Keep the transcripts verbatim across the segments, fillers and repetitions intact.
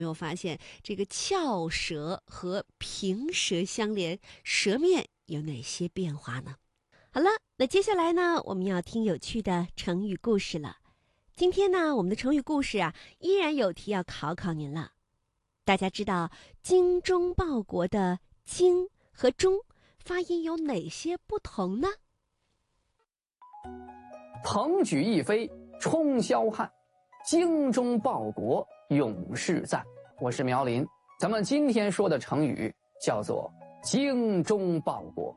没有发现这个翘舌和平舌相连，舌面有哪些变化呢？好了，那接下来呢，我们要听有趣的成语故事了。今天呢，我们的成语故事啊，依然有题要考考您了。大家知道精忠报国的精和忠发音有哪些不同呢？ 鹏举一飞冲霄汉，精忠报国永世赞。我是苗林，咱们今天说的成语叫做精忠报国。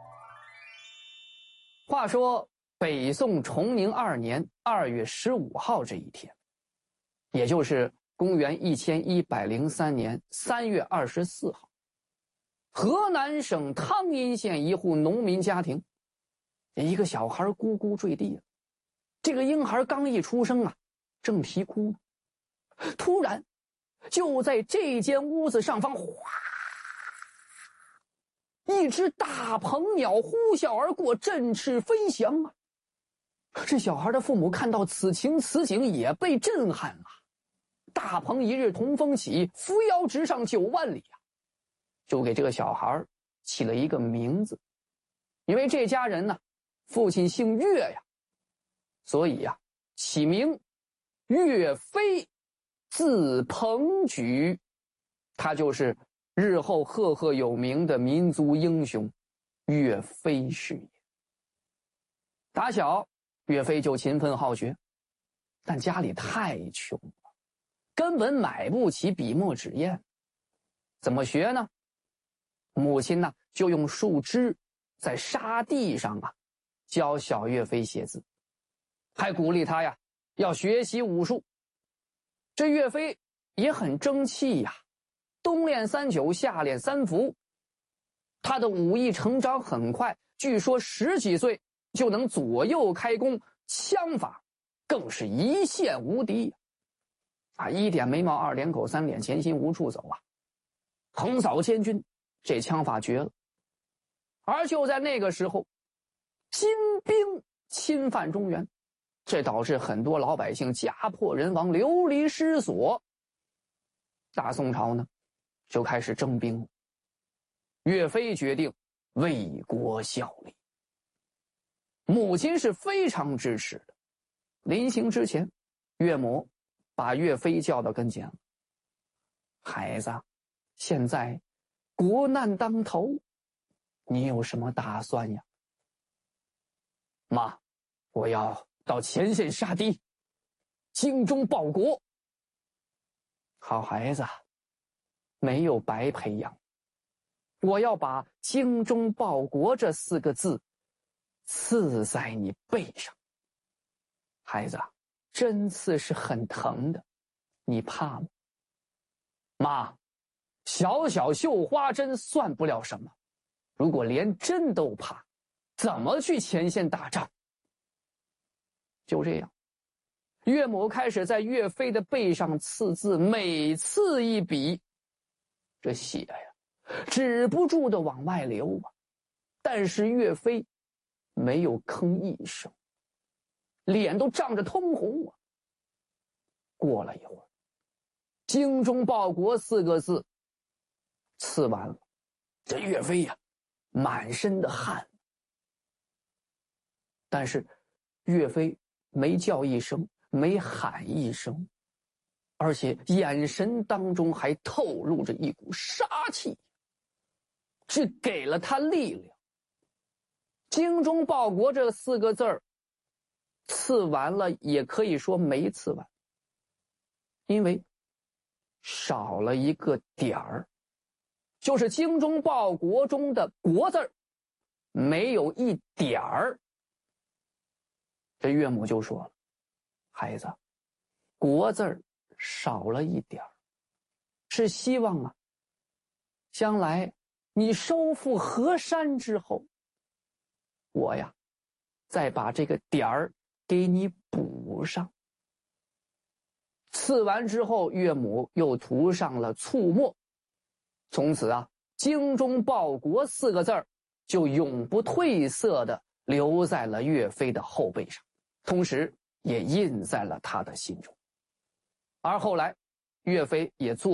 话说北宋崇宁二年二月十五号这一天，也就是公元一千一百零三年三月二十四号，河南省汤阴县一户农民家庭，一个小孩咕咕坠地了。这个婴孩刚一出生啊，正啼哭呢，突然就在这间屋子上方，哗，一只大鹏鸟呼啸而过，振翅飞翔啊！这小孩的父母看到此情此景，也被震撼了。大鹏一日同风起，扶摇直上九万里啊！就给这个小孩起了一个名字，因为这家人呢，父亲姓岳呀，所以呀，起名岳飞，字鹏举，他就是日后赫赫有名的民族英雄岳飞是也。打小岳飞就勤奋好学，但家里太穷了，根本买不起笔墨纸砚。怎么学呢？母亲呢，就用树枝在沙地上啊教小岳飞写字，还鼓励他呀要学习武术。这岳飞也很争气呀，冬练三九，夏练三伏，他的武艺成长很快，据说十几岁就能左右开弓，枪法更是一线无敌啊！一点眉毛，二点口，三点前心，无处走啊，横扫千军，这枪法绝了。而就在那个时候，金兵侵犯中原，这导致很多老百姓家破人亡，流离失所。大宋朝呢，就开始征兵了。岳飞决定为国效力，母亲是非常支持的。临行之前，岳母把岳飞叫到跟前了：“孩子，现在国难当头，你有什么打算呀？”“妈，我要到前线杀敌，精忠报国。”“好孩子，没有白培养，我要把精忠报国这四个字刺在你背上。孩子，针刺是很疼的，你怕吗？”“妈，小小绣花针算不了什么，如果连针都怕，怎么去前线打仗？”就这样，岳母开始在岳飞的背上刺字，每刺一笔，这血呀止不住的往外流啊。但是岳飞没有吭一声，脸都涨着通红啊。过了一会儿，精忠报国四个字刺完了，这岳飞呀满身的汗，但是岳飞没叫一声，没喊一声，而且眼神当中还透露着一股杀气，是给了他力量。精忠报国这四个字儿刺完了，也可以说没刺完，因为少了一个点儿，就是精忠报国中的国字儿没有一点儿。这岳母就说了：“孩子，国字儿少了一点儿，是希望啊，将来你收复河山之后，我呀再把这个点儿给你补上。”刺完之后，岳母又涂上了醋墨，从此啊，精忠报国四个字儿就永不褪色的留在了岳飞的后背上，同时也印在了他的心中。而后来，岳飞也做